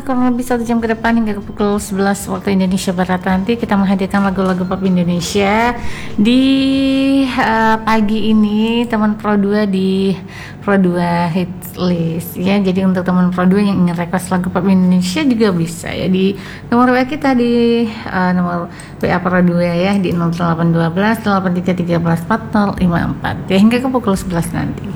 kurang lebih 1 jam ke depan hingga ke pukul 11 waktu Indonesia Barat nanti kita menghadirkan lagu-lagu pop Indonesia di pagi ini teman Pro 2 di Pro 2 Hits List ya. Jadi untuk teman Pro 2 yang ingin request lagu pop Indonesia juga bisa ya di nomor WA kita di nomor WA Pro 2 ya di 0812 8313 4054 ya hingga ke pukul 11 nanti.